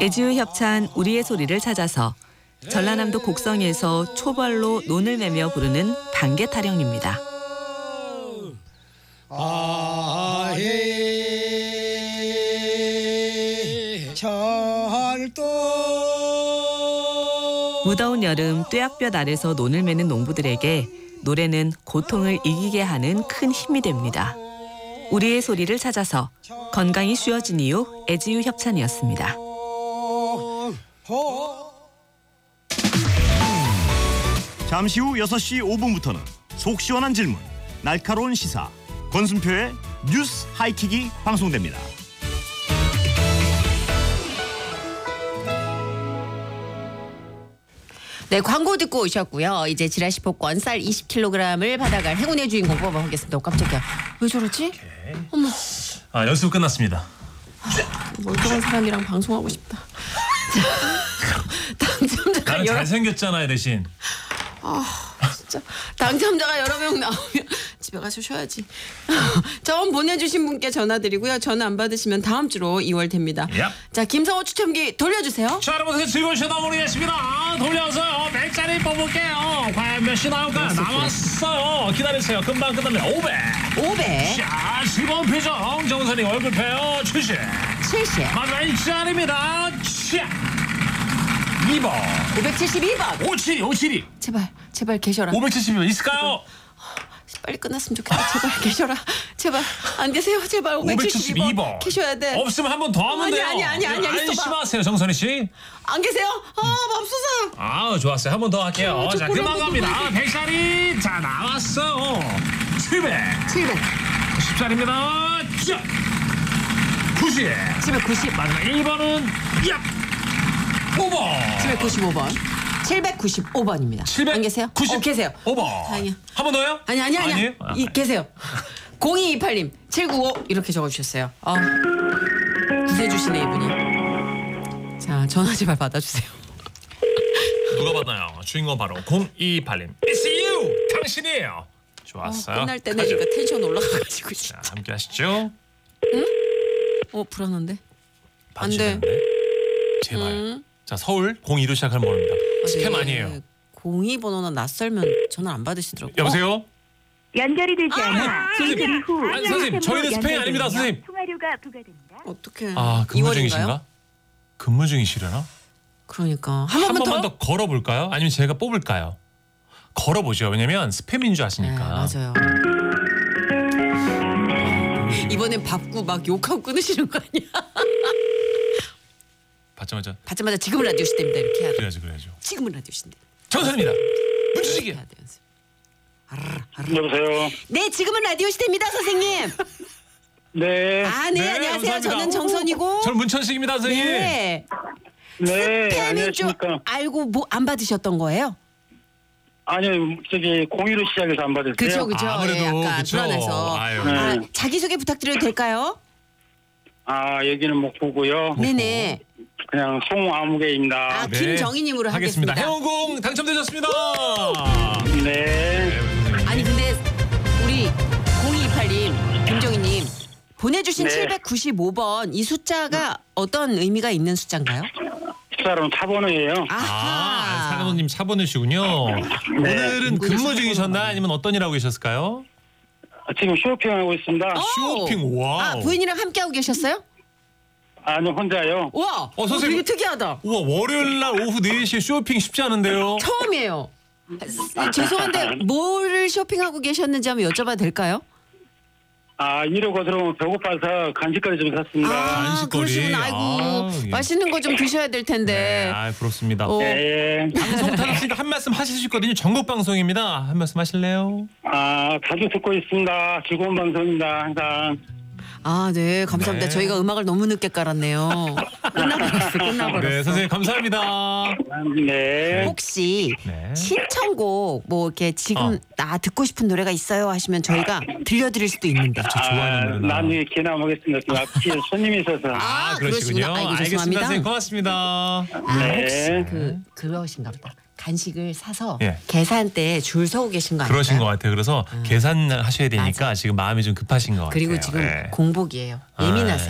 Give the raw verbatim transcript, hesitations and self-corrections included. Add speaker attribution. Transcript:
Speaker 1: 애지우 협찬 우리의 소리를 찾아서 전라남도 곡성에서 초벌로 논을 매며 부르는 반개 타령입니다.
Speaker 2: 아해 철도
Speaker 1: 무더운 여름 뙤약볕 아래서 논을 매는 농부들에게 노래는 고통을 이기게 하는 큰 힘이 됩니다. 우리의 소리를 찾아서 건강이 쉬워진 이유 애지우 협찬이었습니다.
Speaker 3: 잠시 후 여섯 시 오 분부터는 속 시원한 질문, 날카로운 시사, 권순표의 뉴스 하이킥이 방송됩니다.
Speaker 4: 네, 광고 듣고 오셨고요. 이제 지라시 복권 쌀 이십 킬로그램을 받아갈 행운의 주인공 뽑아보겠습니다. 오, 깜짝이야. 왜 저러지?
Speaker 5: 오케이.
Speaker 4: 어머.
Speaker 5: 아, 연습 끝났습니다.
Speaker 4: 멀쩡한 사람이랑 방송하고 싶다. 당첨자가
Speaker 5: 나는
Speaker 4: 여러
Speaker 5: 잘생겼잖아요, 대신.
Speaker 4: 진짜 당첨자가 여러 명 나오면 집에 가서 쉬어야지. 전 보내주신 분께 전화드리고요. 전화 안 받으시면 다음 주로 이월 됩니다.
Speaker 5: 얍.
Speaker 4: 자, 김성호 추첨기 돌려주세요.
Speaker 5: 자, 여러분 즐거운 시간 모르겠습니다. 돌려서 백짜리 뽑을게요. 과연 몇이 나올까요? 나왔어요. 기다리세요. 금방 끝납니다. 오백.
Speaker 4: 오백,
Speaker 5: 자, 시범 표정. 정선이 얼굴 펴요. 칠십.
Speaker 4: 칠십,
Speaker 5: 마지막 일짜리입니다. 자, 이 번.
Speaker 4: 오백칠십이 번.
Speaker 5: 오칠이, 오칠이.
Speaker 4: 제발, 제발 계셔라.
Speaker 5: 오백칠십 번 있을까요?
Speaker 4: 빨리 끝났으면 좋겠다. 제발 계셔라. 제발 안 계세요. 제발 오백칠십이 번,
Speaker 5: 오백칠십이 번.
Speaker 4: 계셔야 돼.
Speaker 5: 없으면 한 번 더 하면
Speaker 4: 아니,
Speaker 5: 돼요.
Speaker 4: 아니, 아니, 아니, 아니, 있어봐.
Speaker 5: 안심하세요, 정선희 씨.
Speaker 4: 안 계세요? 아, 맙소사.
Speaker 5: 아, 좋았어요. 한 번 더 할게요.
Speaker 4: 어, 저
Speaker 5: 자,
Speaker 4: 꼬리
Speaker 5: 금방
Speaker 4: 한번
Speaker 5: 갑니다. 백짜리. 자, 나왔어요. 칠백.
Speaker 4: 칠백,
Speaker 5: 십짜리입니다. 자, 구십.
Speaker 4: 칠백구십,
Speaker 5: 마지막 일 번은 야, 오 번.
Speaker 4: 칠백구십오 번, 칠백구십오 번입니다. 안 계세요? 어, 계세요.
Speaker 5: 오 번.
Speaker 4: 다행이야.
Speaker 5: 한 번 더요?
Speaker 4: 아니, 아니, 아니.
Speaker 5: 아니에요? 아,
Speaker 4: 이, 계세요. 공이이팔 님, 칠구오 이렇게 적어주셨어요. 어, 구세주시네 이분이. 자, 전화 제발 받아주세요.
Speaker 5: 누가 받나요? 주인공 바로 공이이팔 님. It's you. 당신이에요. 좋았어요.
Speaker 4: 어, 끝날 때 내니까 텐션 올라가가지고.
Speaker 5: 자, 함께 하시죠.
Speaker 4: 어, 불안한데?
Speaker 5: 받으셔야
Speaker 4: 안 돼.
Speaker 5: 되는데. 제발.
Speaker 4: 음.
Speaker 5: 자, 서울 공이로 시작하는 번호입니다. 스팸 아니에요.
Speaker 4: 공이 번호나 낯설면 전화 안 받으시더라고요.
Speaker 5: 여보세요?
Speaker 6: 연결이 되지 않아.
Speaker 5: 선생님.
Speaker 6: 인터뷰 후
Speaker 5: 아니, 선생님, 저희는 스팸이 아닙니다, 선생님.
Speaker 6: 통화료가 부과됩니다.
Speaker 4: 어, 어떡해.
Speaker 5: 아, 근무
Speaker 4: 이월인가요?
Speaker 5: 중이신가? 근무 중이시려나?
Speaker 4: 그러니까 한
Speaker 5: 한
Speaker 4: 번만
Speaker 5: 번만
Speaker 4: 더?
Speaker 5: 더 걸어볼까요? 아니면 제가 뽑을까요? 걸어보죠. 왜냐면 스팸인 줄
Speaker 4: 네,
Speaker 5: 아시니까.
Speaker 4: 맞아요. 이번엔 받고 막 욕하고 끊으시는 거 아니야?
Speaker 5: 받자마자
Speaker 4: 받자마자 지금은 라디오 시대입니다. 이렇게 해야 돼.
Speaker 5: 그래야죠, 그래야죠.
Speaker 4: 지금은 라디오 시대.
Speaker 5: 정선입니다. 문주식이야.
Speaker 4: 해야 돼, 연습. 아르르, 아르르.
Speaker 2: 여보세요.
Speaker 4: 네, 지금은 라디오 시대입니다, 선생님.
Speaker 2: 네.
Speaker 4: 아, 네,
Speaker 5: 네,
Speaker 4: 안녕하세요.
Speaker 5: 감사합니다.
Speaker 4: 저는 정선이고.
Speaker 5: 저는 문천식입니다, 선생님.
Speaker 4: 네.
Speaker 2: 네.
Speaker 4: 팬인 줄
Speaker 2: 안녕하십니까.
Speaker 4: 알고 뭐 안 받으셨던 거예요?
Speaker 2: 아니요, 저기 공의로 시작해서 안 받았어요.
Speaker 4: 그쵸, 그쵸.
Speaker 5: 아무래도
Speaker 4: 예, 약간
Speaker 5: 그쵸.
Speaker 4: 불안해서.
Speaker 5: 아유.
Speaker 2: 네.
Speaker 4: 아, 자기소개 부탁드려도 될까요?
Speaker 2: 아, 여기는 목포고요.
Speaker 4: 네네.
Speaker 2: 그냥 송아무개입니다.
Speaker 4: 아,
Speaker 5: 네.
Speaker 4: 김정희님으로 하겠습니다.
Speaker 5: 해운공 당첨되셨습니다.
Speaker 2: 네.
Speaker 5: 네, 선생님.
Speaker 4: 아니 근데 우리 공이이팔 님, 김정희님 보내주신
Speaker 2: 네.
Speaker 4: 칠백구십오 번 이 숫자가 어떤 의미가 있는 숫자인가요?
Speaker 2: 식사로는 사 번이에요.
Speaker 5: 아, 사장님 차 보내시군요. 오늘은 근무 중이셨나 아니면 어떤 일 하고 계셨을까요?
Speaker 2: 지금 쇼핑하고 있습니다.
Speaker 4: 오!
Speaker 5: 쇼핑, 와우.
Speaker 4: 아, 부인이랑 함께 하고 계셨어요?
Speaker 2: 아니요, 혼자요.
Speaker 4: 와,
Speaker 5: 어, 선생님.
Speaker 4: 되게 특이하다.
Speaker 5: 우와, 월요일 날 오후 네 시에 쇼핑 쉽지 않은데요.
Speaker 4: 처음이에요. 아, 죄송한데 뭐를 쇼핑하고 계셨는지 한번 여쭤봐도 될까요?
Speaker 2: 아, 이러고 들어오면 배고파서 간식거리 좀 샀습니다.
Speaker 4: 아,
Speaker 5: 간식거리.
Speaker 4: 그러시구나. 아이고,
Speaker 5: 아, 예.
Speaker 4: 맛있는 거 좀 드셔야 될
Speaker 5: 네,
Speaker 4: 텐데.
Speaker 5: 아, 부럽습니다.
Speaker 4: 어.
Speaker 2: 네.
Speaker 5: 방송 타셨으니까 한 말씀 하실 수 있거든요. 전국 방송입니다. 한 말씀 하실래요?
Speaker 2: 아, 자주 듣고 있습니다. 즐거운 방송입니다. 항상.
Speaker 4: 아, 네, 감사합니다.
Speaker 5: 네.
Speaker 4: 저희가 음악을 너무 늦게 깔았네요. 끝나버렸어, 끝나버렸어.
Speaker 5: 네, 선생님 감사합니다.
Speaker 2: 네.
Speaker 4: 혹시
Speaker 5: 네.
Speaker 4: 신청곡 뭐 이렇게 지금
Speaker 5: 어.
Speaker 4: 나 듣고 싶은 노래가 있어요 하시면 저희가 들려드릴 수도 있는데.
Speaker 5: 저 좋아하는 노래나.
Speaker 2: 나중에 기나 먹겠습니다. 지금 앞뒤에 손님이 있어서.
Speaker 4: 아,
Speaker 5: 그러시군요.
Speaker 4: 그러시구나. 아이고,
Speaker 5: 알겠습니다,
Speaker 4: 죄송합니다.
Speaker 5: 선생님 고맙습니다.
Speaker 4: 아,
Speaker 2: 네.
Speaker 4: 혹시 그 그러신가 보다. 간식을 사서
Speaker 5: 예.
Speaker 4: 계산대에 줄 서고 계신 거 아닐까요?
Speaker 5: 그러신 것 같아요. 그래서 계산하셔야 되니까
Speaker 4: 맞아.
Speaker 5: 지금 마음이 좀 급하신 것 같아요.
Speaker 4: 그리고 지금
Speaker 5: 예.
Speaker 4: 공복이에요. 예민하세요.